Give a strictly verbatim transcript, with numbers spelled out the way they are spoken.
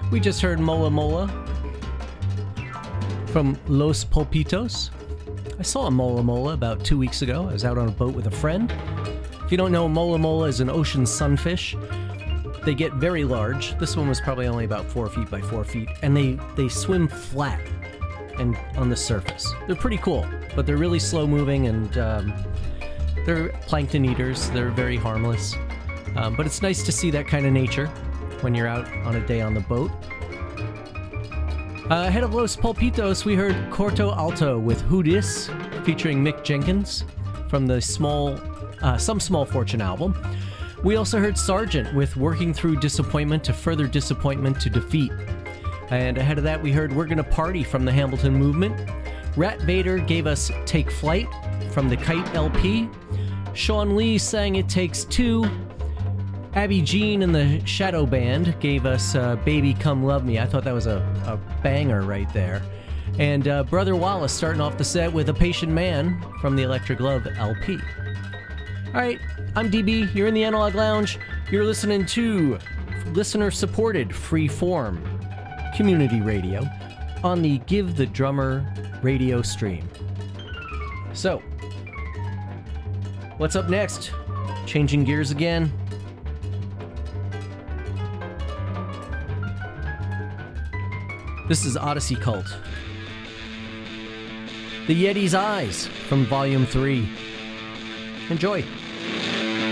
We just heard Mola Mola from Los Pulpitos. I saw a Mola Mola about two weeks ago. I was out on a boat with a friend. If you don't know, Mola Mola is an ocean sunfish. They get very large. This one was probably only about four feet by four feet, and they, they swim flat and on the surface. They're pretty cool, but they're really slow moving, and um, they're plankton eaters. They're very harmless. Um, but it's nice to see that kind of nature when you're out on a day on the boat. Uh, ahead of Los Pulpitos, we heard Corto Alto with Who Dis, featuring Mick Jenkins from the small, uh, Some Small Fortune album. We also heard Sargent with Working Through Disappointment to Further Disappointment to Defeat. And ahead of that, we heard We're Gonna Party from the Hambleton Movement. Rat Vader gave us Take Flight from the Kite L P. Sean Lee sang It Takes Two. Abby Jean and the Shadow Band gave us uh, Baby Come Love Me. I thought that was a, a banger right there. And uh, Brother Wallace starting off the set with A Patient Man from the Electric Love L P. Alright, I'm D B, you're in the Analog Lounge. You're listening to listener-supported free-form community radio on the Give the Drummer radio stream. So, what's up next? Changing gears again. This is Odyssey Cult. The Yeti's Eyes from Volume three. Enjoy.